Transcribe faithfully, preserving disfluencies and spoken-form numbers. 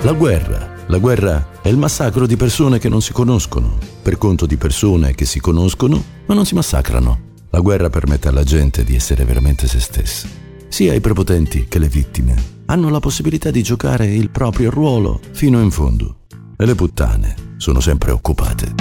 La guerra. La guerra è il massacro di persone che non si conoscono, per conto di persone che si conoscono ma non si massacrano. La guerra permette alla gente di essere veramente se stessa. Sia i prepotenti che le vittime hanno la possibilità di giocare il proprio ruolo fino in fondo. E le puttane sono sempre occupate.